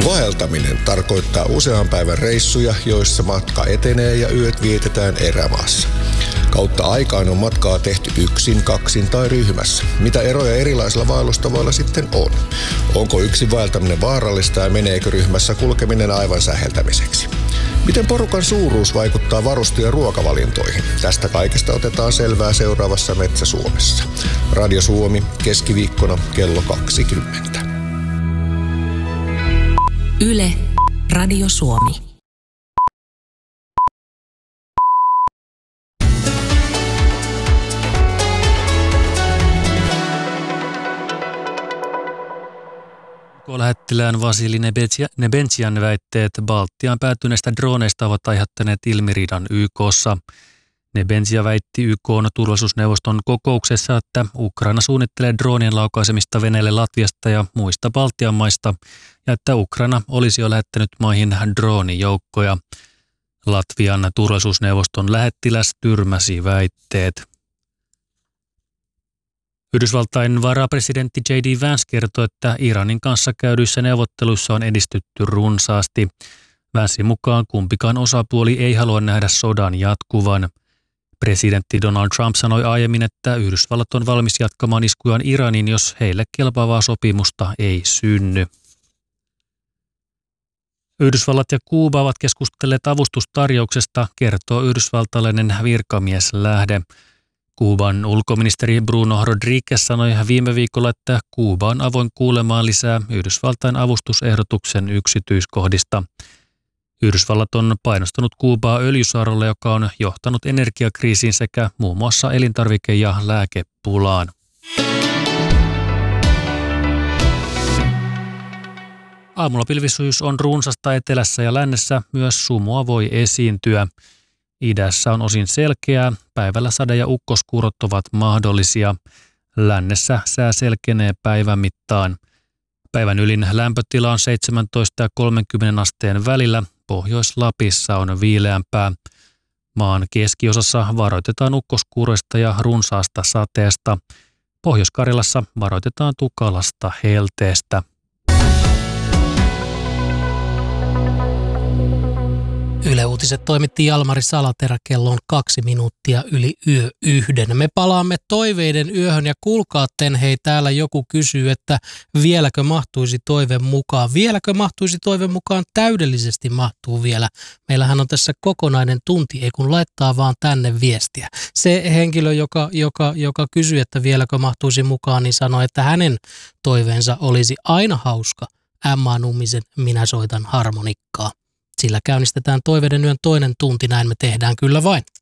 Vaeltaminen tarkoittaa usean päivän reissuja, joissa matka etenee ja yöt vietetään erämaassa. Kautta aikaan on matkaa tehty yksin, kaksin tai ryhmässä. Mitä eroja erilaisilla vaellustavoilla sitten on? Onko yksin vaeltaminen vaarallista ja meneekö ryhmässä kulkeminen aivan säheltämiseksi? Miten porukan suuruus vaikuttaa varuste- ja ruokavalintoihin? Tästä kaikesta otetaan selvää seuraavassa Metsä Suomessa. Radio Suomi, keskiviikkona kello 20. Yle, Radio Suomi. Lähettilään Vasili Nebenzyan väitteet Baltiaan päätyneistä droneista ovat aiheuttaneet ilmiriidan YK:ssa. Nebenzia väitti YK:n turvallisuusneuvoston kokouksessa, että Ukraina suunnittelee droonien laukaisemista Venäjälle Latviasta ja muista Baltian maista ja että Ukraina olisi jo lähettänyt maihin droonijoukkoja. Latvian turvallisuusneuvoston lähettiläs tyrmäsi väitteet. Yhdysvaltain varapresidentti J.D. Vance kertoi, että Iranin kanssa käydyissä neuvotteluissa on edistytty runsaasti. Vancein mukaan kumpikaan osapuoli ei halua nähdä sodan jatkuvan. Presidentti Donald Trump sanoi aiemmin, että Yhdysvallat on valmis jatkamaan iskujaan Iraniin, jos heille kelpaavaa sopimusta ei synny. Yhdysvallat ja Kuuba ovat keskustelleet avustustarjouksesta, kertoo yhdysvaltalainen virkamieslähde. Kuuban ulkoministeri Bruno Rodriguez sanoi viime viikolla, että Kuuba on avoin kuulemaan lisää Yhdysvaltain avustusehdotuksen yksityiskohdista. Yhdysvallat on painostanut Kuubaa öljysaarrolla, joka on johtanut energiakriisiin sekä muun muassa elintarvike- ja lääkepulaan. Aamulla pilvissyys on runsasta etelässä ja lännessä, myös sumua voi esiintyä. Idässä on osin selkeää, päivällä sade- ja ukkoskuurot ovat mahdollisia. Lännessä sää selkenee päivän mittaan. Päivän ylin lämpötila on 17 ja 30 asteen välillä. Pohjois-Lapissa on viileämpää. Maan keskiosassa varoitetaan ukkoskuuroista ja runsaasta sateesta. Pohjois-Karjalassa varoitetaan tukalasta helteestä. Yle Uutiset toimitti Jalmari Salaterä, kello on 2 minuuttia yli yö 1. Me palaamme toiveiden yöhön ja kuulkaatten, hei, täällä joku kysyy, että vieläkö mahtuisi toiveen mukaan. Vieläkö mahtuisi toiveen mukaan? Täydellisesti mahtuu vielä. Meillähän on tässä kokonainen tunti, ei kun laittaa vaan tänne viestiä. Se henkilö, joka kysyy, että vieläkö mahtuisi mukaan, niin sanoi, että hänen toiveensa olisi aina hauska. Emma Nummisen Minä soitan harmonikkaa. Sillä käynnistetään toiveiden yön toinen tunti, näin me tehdään kyllä vain.